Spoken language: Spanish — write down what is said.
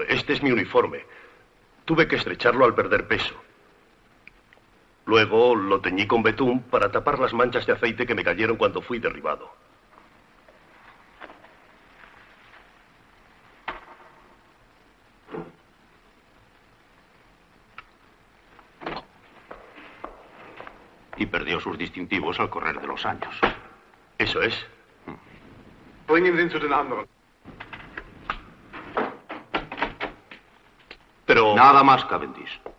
Este es mi uniforme. Tuve que estrecharlo al perder peso. Luego lo teñí con betún para tapar las manchas de aceite que me cayeron cuando fui derribado. Y perdió sus distintivos al correr de los años. Eso es. Bringen Sie ihn zu den anderen. Pero... Nada más, Cavendish.